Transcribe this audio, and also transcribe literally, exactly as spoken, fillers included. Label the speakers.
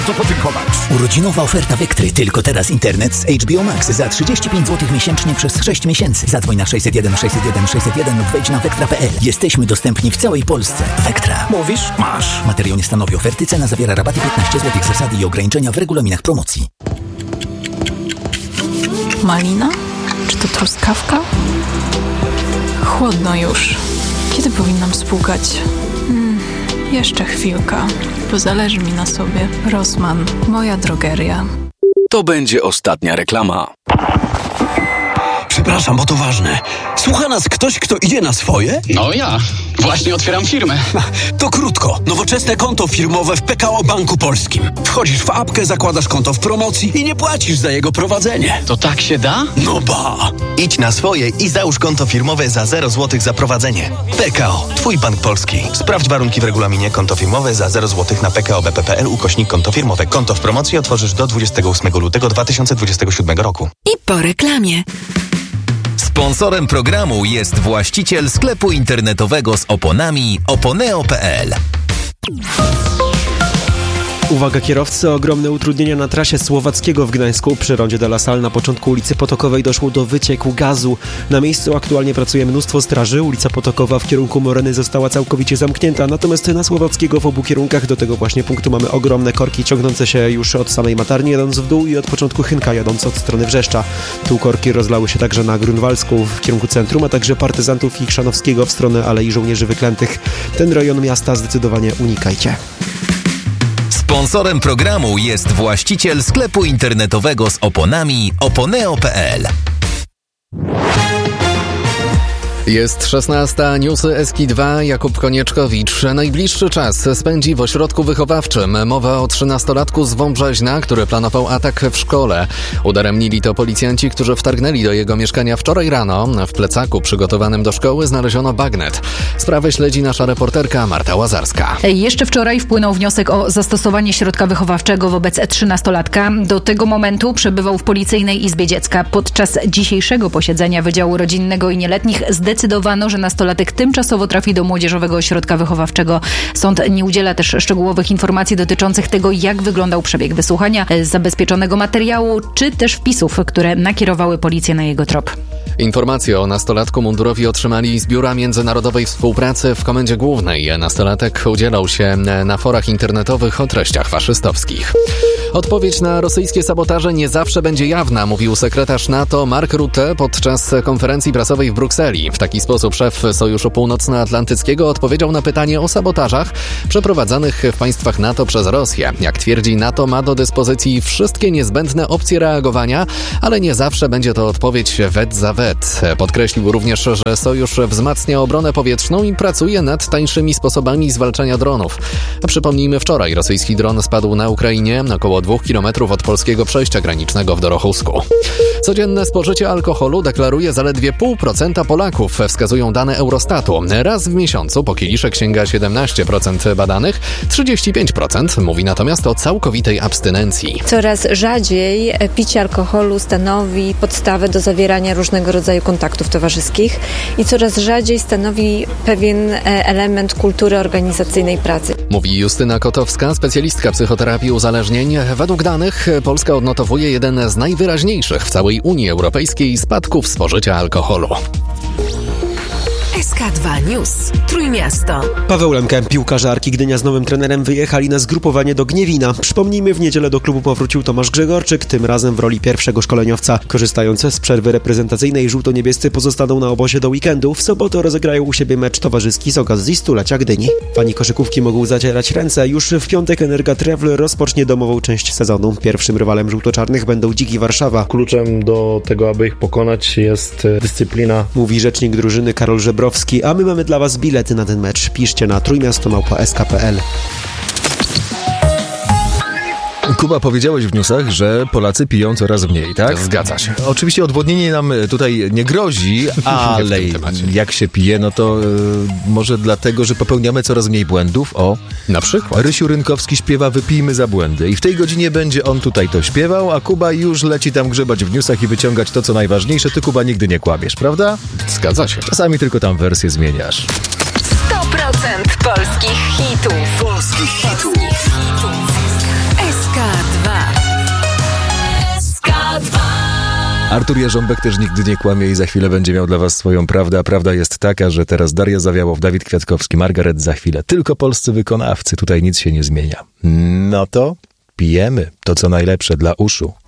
Speaker 1: co podziękować.
Speaker 2: Urodzinowa oferta Vectry. Tylko teraz internet z H B O Max za trzydzieści pięć złotych miesięcznie przez sześć miesięcy. Zadzwoń na sześćset jeden sześćset jeden sześćset jeden lub wejdź na vectra kropka p l. Jesteśmy dostępni w całej Polsce. Vectra.
Speaker 1: Mówisz? Masz.
Speaker 2: Materiał nie stanowi oferty. Cena zawiera rabaty piętnaście złotych. Zasady i ograniczenia w regulaminach promocji.
Speaker 3: Malina? Czy to truskawka? Chłodno już. Kiedy powinnam spłukać? Hmm, jeszcze chwilka, bo zależy mi na sobie. Rossmann, moja drogeria.
Speaker 4: To będzie ostatnia reklama.
Speaker 5: Przepraszam, bo to ważne. Słucha nas ktoś, kto idzie na swoje?
Speaker 6: No ja. Właśnie otwieram firmę.
Speaker 5: To krótko. Nowoczesne konto firmowe w P K O Banku Polskim. Wchodzisz w apkę, zakładasz konto w promocji i nie płacisz za jego prowadzenie.
Speaker 6: To tak się da?
Speaker 5: No ba!
Speaker 7: Idź na swoje i załóż konto firmowe za zero złotych za prowadzenie. P K O. Twój bank polski. Sprawdź warunki w regulaminie. Konto firmowe za zero złotych na p k o b p kropka p l ukośnik konto firmowe. Konto w promocji otworzysz do dwudziestego ósmego lutego dwa tysiące dwudziestego siódmego roku.
Speaker 8: I po reklamie.
Speaker 9: Sponsorem programu jest właściciel sklepu internetowego z oponami oponeo kropka p l.
Speaker 10: Uwaga kierowcy, ogromne utrudnienia na trasie Słowackiego w Gdańsku. Przy rondzie de la Salle na początku ulicy Potokowej doszło do wycieku gazu. Na miejscu aktualnie pracuje mnóstwo straży. Ulica Potokowa w kierunku Moreny została całkowicie zamknięta, natomiast na Słowackiego w obu kierunkach do tego właśnie punktu mamy ogromne korki ciągnące się już od samej Matarni jadąc w dół i od początku Chynka jadąc od strony Wrzeszcza. Tu korki rozlały się także na Grunwaldzką w kierunku centrum, a także Partyzantów i Chrzanowskiego w stronę Alei Żołnierzy Wyklętych. Ten rejon miasta zdecydowanie unikajcie.
Speaker 9: Sponsorem programu jest właściciel sklepu internetowego z oponami oponeo kropka p l.
Speaker 11: Jest szesnasta, newsy S K dwa, Jakub Konieczkowicz. Najbliższy czas spędzi w ośrodku wychowawczym. Mowa o trzynastolatku z Wąbrzeźna, który planował atak w szkole. Udaremnili to policjanci, którzy wtargnęli do jego mieszkania wczoraj rano. W plecaku przygotowanym do szkoły znaleziono bagnet. Sprawę śledzi nasza reporterka Marta Łazarska.
Speaker 12: Jeszcze wczoraj wpłynął wniosek o zastosowanie środka wychowawczego wobec trzynastolatka. Do tego momentu przebywał w Policyjnej Izbie Dziecka. Podczas dzisiejszego posiedzenia Wydziału Rodzinnego i Nieletnich zdecydowano, Zdecydowano, że nastolatek tymczasowo trafi do Młodzieżowego Ośrodka Wychowawczego. Sąd nie udziela też szczegółowych informacji dotyczących tego, jak wyglądał przebieg wysłuchania, zabezpieczonego materiału, czy też wpisów, które nakierowały policję na jego trop.
Speaker 11: Informacje o nastolatku mundurowi otrzymali z Biura Międzynarodowej Współpracy w Komendzie Głównej. Nastolatek udzielał się na forach internetowych o treściach faszystowskich. Odpowiedź na rosyjskie sabotaże nie zawsze będzie jawna, mówił sekretarz NATO Mark Rutte podczas konferencji prasowej w Brukseli. W taki sposób szef Sojuszu Północnoatlantyckiego odpowiedział na pytanie o sabotażach przeprowadzanych w państwach NATO przez Rosję. Jak twierdzi, NATO ma do dyspozycji wszystkie niezbędne opcje reagowania, ale nie zawsze będzie to odpowiedź wet za wet. Podkreślił również, że Sojusz wzmacnia obronę powietrzną i pracuje nad tańszymi sposobami zwalczania dronów. Przypomnijmy, wczoraj rosyjski dron spadł na Ukrainie około dwóch kilometrów od polskiego przejścia granicznego w Dorochusku. Codzienne spożycie alkoholu deklaruje zaledwie pół procenta Polaków, wskazują dane Eurostatu. Raz w miesiącu po kieliszek sięga siedemnaście procent badanych, trzydzieści pięć procent mówi natomiast o całkowitej abstynencji.
Speaker 13: Coraz rzadziej picie alkoholu stanowi podstawę do zawierania różnego rodzaju kontaktów towarzyskich i coraz rzadziej stanowi pewien element kultury organizacyjnej pracy.
Speaker 11: Mówi Justyna Kotowska, specjalistka psychoterapii uzależnień. Według danych Polska odnotowuje jeden z najwyraźniejszych w całej Unii Europejskiej spadków spożycia alkoholu.
Speaker 8: S K dwa News. Trójmiasto.
Speaker 10: Paweł Lemke, piłkarze Arki Gdynia z nowym trenerem wyjechali na zgrupowanie do Gniewina. Przypomnijmy, w niedzielę do klubu powrócił Tomasz Grzegorczyk, tym razem w roli pierwszego szkoleniowca. Korzystając z przerwy reprezentacyjnej, żółto-niebiescy pozostaną na obozie do weekendu. W sobotę rozegrają u siebie mecz towarzyski z okazji stulecia Gdyni. Fani koszykówki mogą zacierać ręce. Już w piątek Energa Trewl rozpocznie domową część sezonu. Pierwszym rywalem żółto-czarnych będą Dziki Warszawa.
Speaker 14: Kluczem do tego, aby ich pokonać, jest dyscyplina.
Speaker 10: Mówi rzecznik drużyny Karol Żebrowski. A my mamy dla Was bilety na ten mecz. Piszcie na trójmiasto małpa s k kropka p l.
Speaker 15: Kuba, powiedziałeś w newsach, że Polacy piją coraz mniej, tak?
Speaker 11: Zgadza się.
Speaker 15: Oczywiście odwodnienie nam tutaj nie grozi, ale jak się pije, no to y, może dlatego, że popełniamy coraz mniej błędów. O,
Speaker 11: na przykład.
Speaker 15: Rysiu Rynkowski śpiewa Wypijmy za błędy i w tej godzinie będzie on tutaj to śpiewał, a Kuba już leci tam grzebać w newsach i wyciągać to, co najważniejsze. Ty, Kuba, nigdy nie kłamiesz, prawda?
Speaker 11: Zgadza się.
Speaker 15: Czasami tylko tam wersję zmieniasz.
Speaker 8: sto procent polskich hitów.
Speaker 9: Polskich hitów.
Speaker 8: S K
Speaker 15: Artur Jarząbek też nigdy nie kłamie i za chwilę będzie miał dla was swoją prawdę, a prawda jest taka, że teraz Daria Zawiałow, Dawid Kwiatkowski, Margaret za chwilę. Tylko polscy wykonawcy, tutaj nic się nie zmienia. No to pijemy to, co najlepsze dla uszu.